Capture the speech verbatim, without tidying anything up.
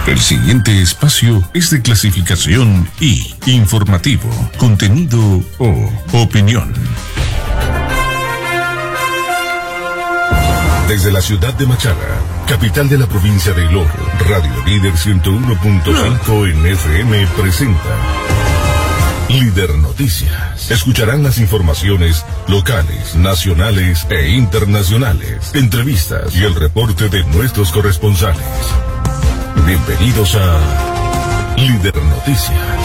El siguiente espacio es de clasificación I, informativo, contenido o opinión. Desde la ciudad de Machala, capital de la provincia de El Oro, Radio Líder ciento uno punto cinco en F M presenta Líder Noticias. Escucharán las informaciones locales, nacionales e internacionales, entrevistas y el reporte de nuestros corresponsales. Bienvenidos a Líder Noticias.